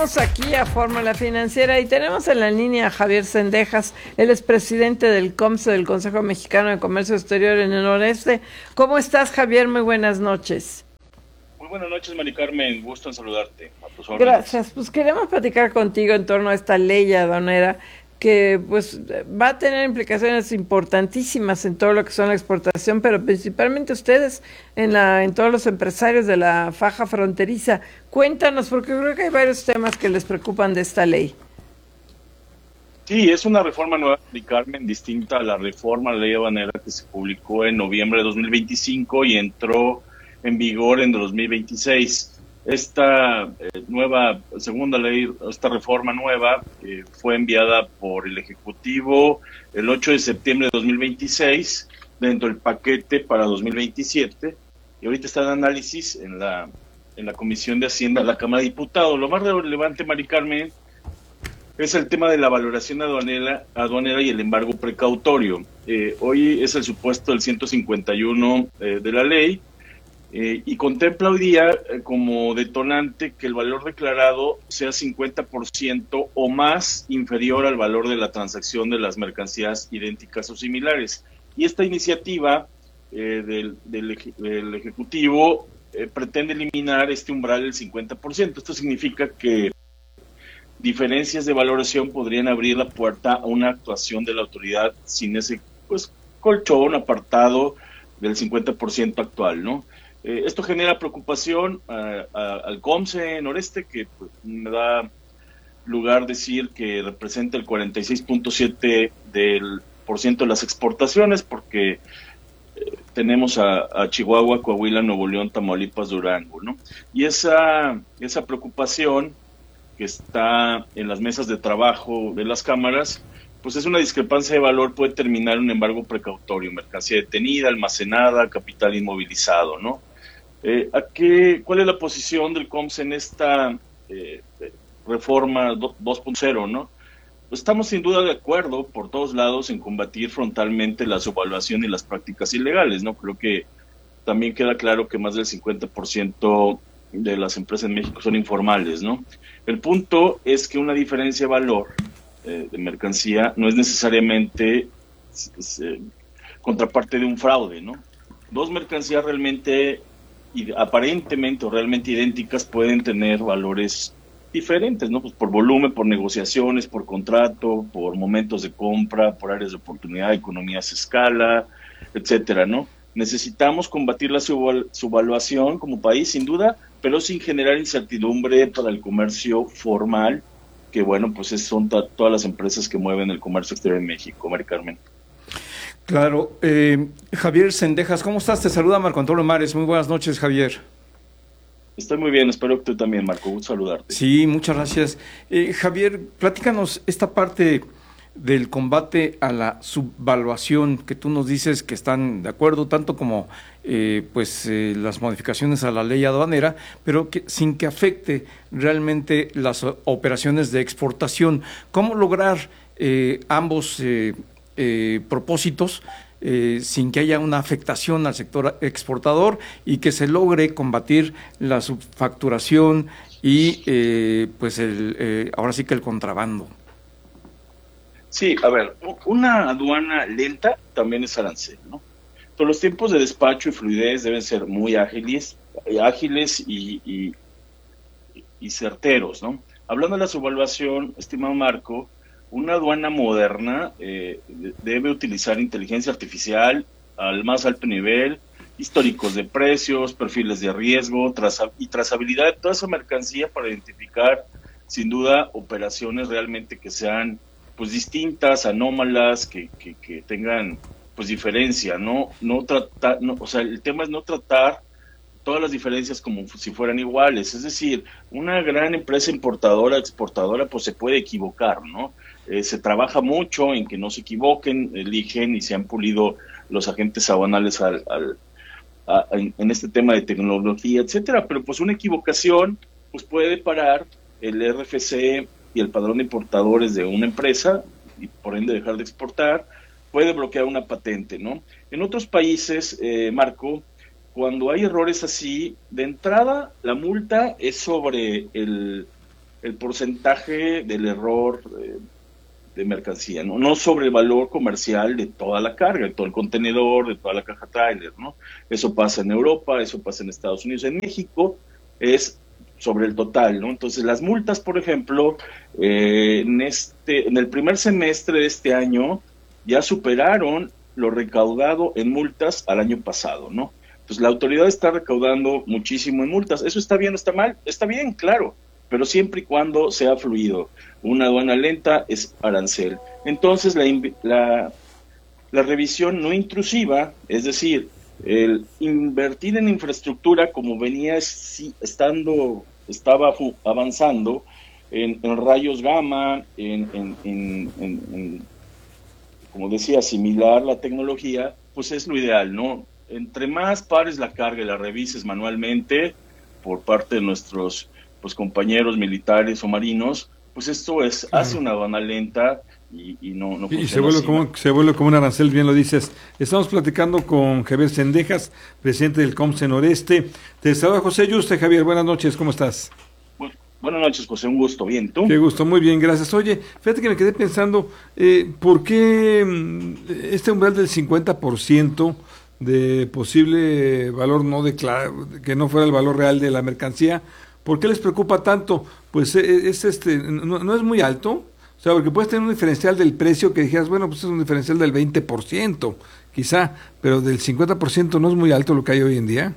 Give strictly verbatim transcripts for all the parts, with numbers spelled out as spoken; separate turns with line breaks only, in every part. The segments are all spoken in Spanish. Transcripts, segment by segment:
Estamos aquí a Fórmula Financiera y tenemos en la línea a Javier Zendejas, él es presidente del COMCE, del Consejo Mexicano de Comercio Exterior en el Noreste. ¿Cómo estás, Javier? Muy buenas noches.
Muy buenas noches, Mari Carmen, gusto en saludarte. A tus órdenes.
Gracias, pues queremos platicar contigo en torno a esta ley aduanera que pues va a tener implicaciones importantísimas en todo lo que son la exportación, pero principalmente ustedes en la en todos los empresarios de la faja fronteriza. Cuéntanos, porque creo que hay varios temas que les preocupan de esta ley.
Sí, es una reforma nueva, Mari Carmen, distinta a la reforma a la ley aduanera que se publicó en noviembre de dos mil veinticinco y entró en vigor en dos mil veintiséis. Esta eh, nueva segunda ley, esta reforma nueva, eh, fue enviada por el Ejecutivo el ocho de septiembre de dos mil veintiséis dentro del paquete para dos mil veintisiete y ahorita está en análisis en la en la Comisión de Hacienda de la Cámara de Diputados. Lo más relevante, Mari Carmen, es el tema de la valoración aduanera, aduanera y el embargo precautorio. Eh, hoy es el supuesto del ciento cincuenta y uno eh, de la ley. Eh, y contempla hoy día eh, como detonante que el valor declarado sea cincuenta por ciento o más inferior al valor de la transacción de las mercancías idénticas o similares. Y esta iniciativa eh, del, del, del Ejecutivo eh, pretende eliminar este umbral del cincuenta por ciento. Esto significa que diferencias de valoración podrían abrir la puerta a una actuación de la autoridad sin ese pues colchón apartado del cincuenta por ciento actual, ¿no? Eh, esto genera preocupación a, a, al COMCE Noreste, que pues, me da lugar decir que representa el cuarenta y seis punto siete del por ciento de las exportaciones, porque eh, tenemos a, a Chihuahua, Coahuila, Nuevo León, Tamaulipas, Durango, ¿no? Y esa, esa preocupación que está en las mesas de trabajo de las cámaras, pues es una discrepancia de valor, puede terminar en un embargo precautorio, mercancía detenida, almacenada, capital inmovilizado, ¿no? Eh, ¿a qué, ¿Cuál es la posición del COMCE en esta eh, reforma dos punto cero, ¿no? Pues estamos sin duda de acuerdo por todos lados en combatir frontalmente la subvaluación y las prácticas ilegales, ¿no? Creo que también queda claro que más del cincuenta por ciento de las empresas en México son informales, ¿no? El punto es que una diferencia de valor eh, de mercancía no es necesariamente es, eh, contraparte de un fraude, ¿no? Dos mercancías realmente y aparentemente o realmente idénticas pueden tener valores diferentes, ¿no? Pues por volumen, por negociaciones, por contrato, por momentos de compra, por áreas de oportunidad, economías a escala, etcétera, ¿no? Necesitamos combatir la subval- subvaluación como país, sin duda, pero sin generar incertidumbre para el comercio formal, que bueno, pues es, son t- todas las empresas que mueven el comercio exterior en México, Mari Carmen.
Claro. Eh, Javier Zendejas, ¿cómo estás? Te saluda Marco Antonio Mares. Muy buenas noches, Javier.
Estoy muy bien, espero que tú también, Marco. Gusto saludarte.
Sí, muchas gracias. Eh, Javier, platícanos esta parte del combate a la subvaluación, que tú nos dices que están de acuerdo, tanto como eh, pues eh, las modificaciones a la ley aduanera, pero que sin que afecte realmente las operaciones de exportación. ¿Cómo lograr eh, ambos eh, Eh, propósitos eh, sin que haya una afectación al sector exportador y que se logre combatir la subfacturación y eh, pues el eh, ahora sí que el contrabando?
Sí, a ver, una aduana lenta también es arancel, ¿no? Pero los tiempos de despacho y fluidez deben ser muy ágiles, ágiles y, y, y certeros, ¿no? Hablando de la subvaluación, estimado Marco, una aduana moderna eh, debe utilizar inteligencia artificial al más alto nivel, históricos de precios, perfiles de riesgo traza- y trazabilidad de toda esa mercancía para identificar, sin duda, operaciones realmente que sean pues distintas, anómalas, que, que, que tengan pues diferencia, ¿no? No tratar, no, o sea, el tema es no tratar todas las diferencias como si fueran iguales. Es decir, una gran empresa importadora, exportadora, pues se puede equivocar, ¿no? Eh, se trabaja mucho en que no se equivoquen, eligen y se han pulido los agentes aduanales al, al, a, en, en este tema de tecnología, etcétera. Pero pues una equivocación pues puede parar el R F C y el padrón de importadores de una empresa y por ende dejar de exportar, puede bloquear una patente, ¿no? En otros países, eh, Marco, cuando hay errores así, de entrada la multa es sobre el el porcentaje del error eh, de mercancía, ¿no? No sobre el valor comercial de toda la carga, de todo el contenedor, de toda la caja tráiler, ¿no? Eso pasa en Europa, eso pasa en Estados Unidos. En México es sobre el total, ¿no? Entonces, las multas, por ejemplo, eh, en este, en el primer semestre de este año ya superaron lo recaudado en multas al año pasado, ¿no? Entonces, la autoridad está recaudando muchísimo en multas. ¿Eso está bien o está mal? Está bien, claro, pero siempre y cuando sea fluido. Una aduana lenta es arancel. Entonces, la, la, la revisión no intrusiva, es decir, el invertir en infraestructura como venía estando, estaba avanzando en, en rayos gamma, en, en, en, en, en, como decía, asimilar la tecnología, pues es lo ideal, ¿no? Entre más pares la carga y la revises manualmente por parte de nuestros pues compañeros militares o marinos, pues esto es claro. Hace una aduana lenta y, y no, no
y se vuelve así, como ¿no? Se vuelve como un arancel, bien lo dices. Estamos platicando con Javier Cendejas, presidente del COMCE Noreste. Te saluda José Yuste. Javier, buenas noches, ¿cómo estás?
Bueno, buenas noches, José, un gusto, bien, ¿tú?
Qué gusto, muy bien, gracias. Oye, fíjate que me quedé pensando, eh, ¿por qué este umbral del cincuenta por ciento de posible valor no declarado, que no fuera el valor real de la mercancía? ¿Por qué les preocupa tanto? Pues es este, no, no es muy alto, o sea, porque puedes tener un diferencial del precio que dijeras, bueno, pues es un diferencial del veinte por ciento, quizá, pero del cincuenta por ciento no es muy alto lo que hay hoy en día.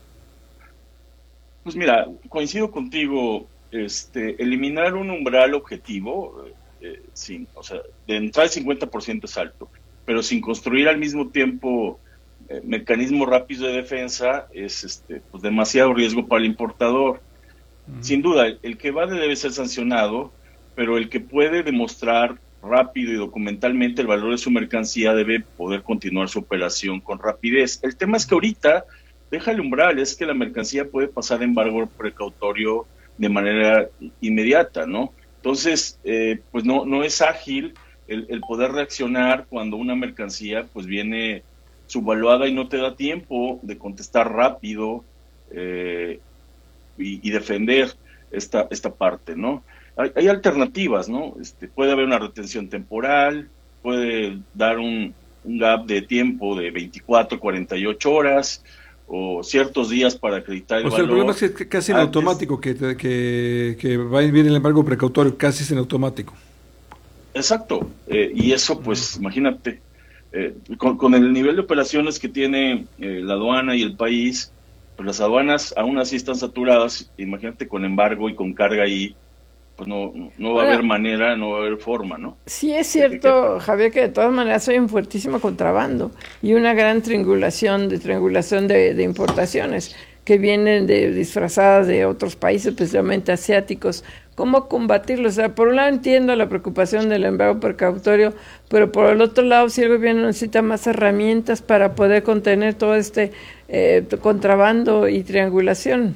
Pues mira, coincido contigo, este, eliminar un umbral objetivo, eh, sin, o sea, de entrada el cincuenta por ciento es alto, pero sin construir al mismo tiempo eh, mecanismos rápidos de defensa es este, pues demasiado riesgo para el importador. Sin duda, el que evade debe ser sancionado, pero el que puede demostrar rápido y documentalmente el valor de su mercancía debe poder continuar su operación con rapidez. El tema es que ahorita, deja el umbral, es que la mercancía puede pasar de embargo precautorio de manera inmediata, ¿no? Entonces, eh, pues no, no es ágil el, el poder reaccionar cuando una mercancía pues viene subvaluada y no te da tiempo de contestar rápido, eh, Y, y defender esta esta parte, ¿no? Hay, hay alternativas, ¿no? Este, puede haber una retención temporal, puede dar un, un gap de tiempo de veinticuatro, cuarenta y ocho horas o ciertos días para acreditar el
valor. O sea,
valor.
el problema es que casi en antes, automático, que, que, que va y viene el embargo precautorio, casi es en automático.
Exacto, eh, y eso pues imagínate, eh, con, con el nivel de operaciones que tiene eh, la aduana y el país, pues las aduanas aún así están saturadas, imagínate con embargo y con carga ahí, pues no, no va bueno, a haber manera, no va a haber forma, ¿no?
Sí es cierto, Javier, que de todas maneras hay un fuertísimo contrabando y una gran triangulación de triangulación de, de importaciones que vienen de disfrazadas de otros países, especialmente asiáticos. ¿Cómo combatirlo? O sea, por un lado entiendo la preocupación del embargo precautorio, pero por el otro lado, si el gobierno necesita más herramientas para poder contener todo este eh, contrabando y triangulación.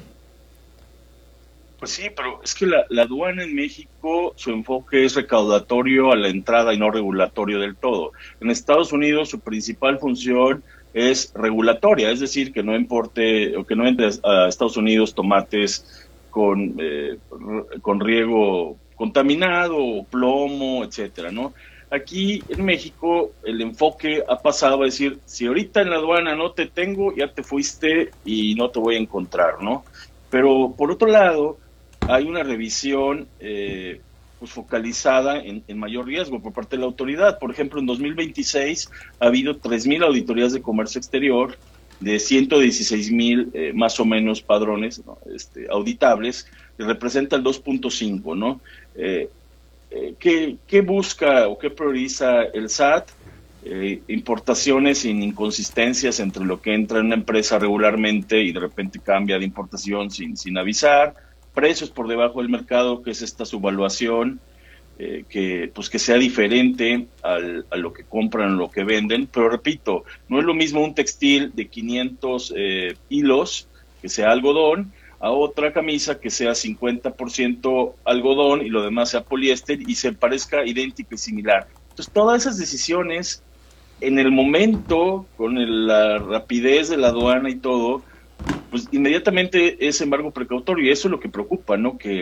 Pues sí, pero es que la, la aduana en México, su enfoque es recaudatorio a la entrada y no regulatorio del todo. En Estados Unidos, su principal función es regulatoria, es decir, que no importe o que no entre a Estados Unidos tomates con eh, con riego contaminado, plomo, etcétera, ¿no? Aquí en México el enfoque ha pasado a decir, si ahorita en la aduana no te tengo, ya te fuiste y no te voy a encontrar, ¿no? Pero por otro lado, hay una revisión eh, pues focalizada en, en mayor riesgo por parte de la autoridad. Por ejemplo, en dos mil veintiséis ha habido tres mil auditorías de comercio exterior, de ciento dieciséis mil eh, más o menos padrones, ¿no? este, auditables, que representa el dos punto cinco, ¿no? Eh, eh, ¿qué, ¿Qué busca o qué prioriza el S A T? Eh, importaciones sin inconsistencias entre lo que entra en una empresa regularmente y de repente cambia de importación sin, sin avisar, precios por debajo del mercado, que es esta subvaluación, eh, que pues que sea diferente al, a lo que compran, lo que venden, pero repito, no es lo mismo un textil de quinientos eh, hilos, que sea algodón, a otra camisa que sea cincuenta por ciento algodón y lo demás sea poliéster y se parezca idéntico y similar. Entonces todas esas decisiones en el momento, con el, la rapidez de la aduana y todo, pues inmediatamente es embargo precautorio, y eso es lo que preocupa, ¿no? Que,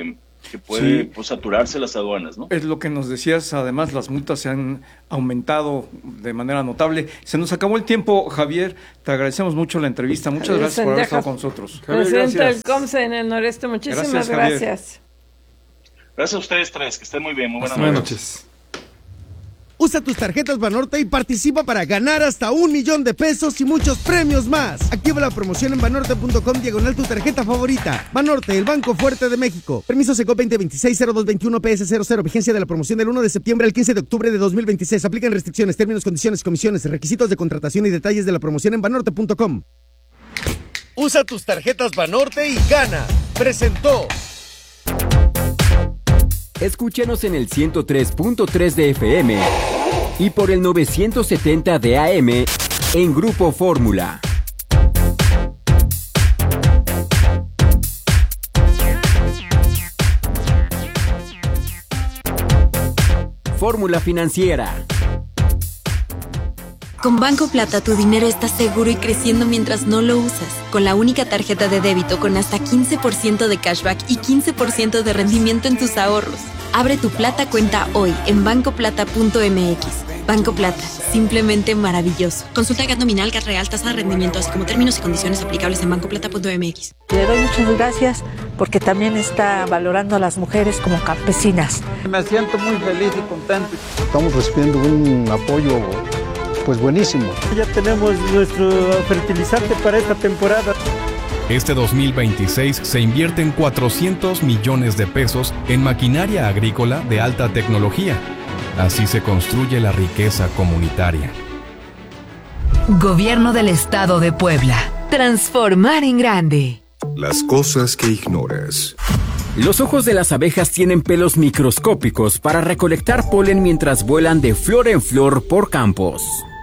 que puede
Sí.
pues, saturarse las aduanas, ¿no?
Es lo que nos decías, además las multas se han aumentado de manera notable. Se nos acabó el tiempo, Javier, te agradecemos mucho la entrevista, muchas
Javier
gracias por haber
Sendejas,
estado con nosotros.
Javier,
Presidente
gracias.
del COMSE en el noreste, muchísimas
Gracias, Javier.
gracias.
Gracias a ustedes tres, que estén muy bien, muy buenas
Buenas
noches.
noches.
Usa tus tarjetas Banorte y participa para ganar hasta un millón de pesos y muchos premios más. Activa la promoción en banorte punto com diagonal tu tarjeta favorita. Banorte, el banco fuerte de México. Permiso Seco veinte veintiséis cero dos veintiuno P S cero cero. Vigencia de la promoción del uno de septiembre al quince de octubre de dos mil veintiséis. Aplican restricciones, términos, condiciones, comisiones, requisitos de contratación y detalles de la promoción en banorte punto com. Usa tus tarjetas Banorte y gana. Presentó.
Escúchanos en el ciento tres punto tres de F M y por el novecientos setenta de A M en Grupo Fórmula. Fórmula Financiera.
Con Banco Plata tu dinero está seguro y creciendo mientras no lo usas. Con la única tarjeta de débito con hasta quince por ciento de cashback y quince por ciento de rendimiento en tus ahorros. Abre tu Plata cuenta hoy en banco plata punto m x. Banco Plata, simplemente maravilloso. Consulta G A T nominal, G A T real, tasa de rendimiento, así como términos y condiciones aplicables en banco plata punto m x.
Le doy muchas gracias porque también está valorando a las mujeres como campesinas.
Me siento muy feliz y contento.
Estamos recibiendo un apoyo pues buenísimo.
Ya tenemos nuestro fertilizante para esta temporada.
Este dos mil veintiséis se invierten cuatrocientos millones de pesos en maquinaria agrícola de alta tecnología. Así se construye la riqueza comunitaria.
Gobierno del Estado de Puebla. Transformar en grande.
Las cosas que ignoras.
Los ojos de las abejas tienen pelos microscópicos para recolectar polen mientras vuelan de flor en flor por campos.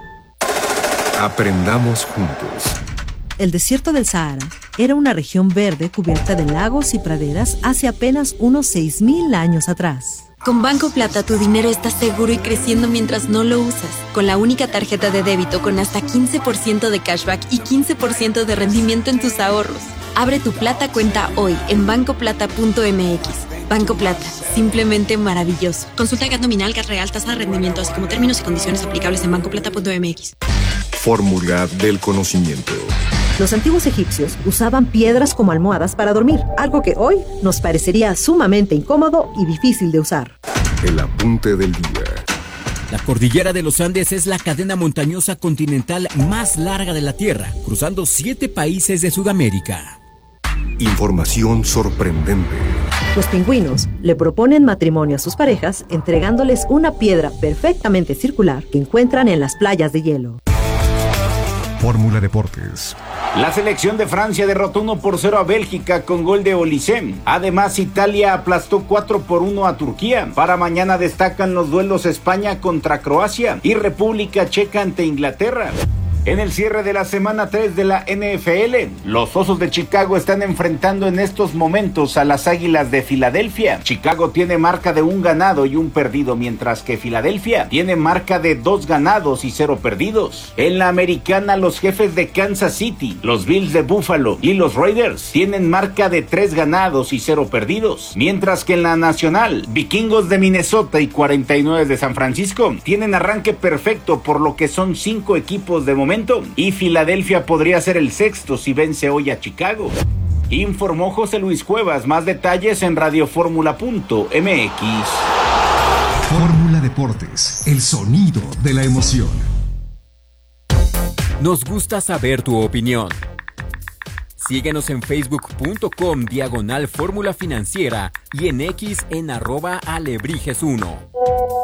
Aprendamos juntos.
El desierto del Sahara era una región verde cubierta de lagos y praderas hace apenas unos seis mil años atrás.
Con Banco Plata tu dinero está seguro y creciendo mientras no lo usas. Con la única tarjeta de débito con hasta quince por ciento de cashback y quince por ciento de rendimiento en tus ahorros. Abre tu Plata cuenta hoy en banco plata punto m x. Banco Plata, simplemente maravilloso. Consulta G A T nominal, G A T real, tasa de rendimiento, así como términos y condiciones aplicables en banco plata punto m x.
Fórmula del conocimiento.
Los antiguos egipcios usaban piedras como almohadas para dormir, algo que hoy nos parecería sumamente incómodo y difícil de usar.
El apunte del día.
La cordillera de los Andes es la cadena montañosa continental más larga de la Tierra, cruzando siete países de Sudamérica.
Información sorprendente.
Los pingüinos le proponen matrimonio a sus parejas entregándoles una piedra perfectamente circular que encuentran en las playas de hielo.
Fórmula Deportes.
La selección de Francia derrotó uno por cero a Bélgica con gol de Olise. Además, Italia aplastó cuatro por uno a Turquía. Para mañana destacan los duelos España contra Croacia y República Checa ante Inglaterra. En el cierre de la semana tres de la N F L, los Osos de Chicago están enfrentando en estos momentos a las Águilas de Filadelfia. Chicago tiene marca de un ganado y un perdido, mientras que Filadelfia tiene marca de dos ganados y cero perdidos. En la americana, los Jefes de Kansas City, los Bills de Buffalo y los Raiders tienen marca de tres ganados y cero perdidos. Mientras que en la nacional, Vikingos de Minnesota y cuarenta y nueve de San Francisco tienen arranque perfecto, por lo que son cinco equipos de momento. Y Filadelfia podría ser el sexto si vence hoy a Chicago. Informó José Luis Cuevas. Más detalles en radioformula punto m x.
Fórmula Deportes, el sonido de la emoción.
Nos gusta saber tu opinión. Síguenos en facebook punto com diagonal Fórmula Financiera y en X en arroba alebrijes uno.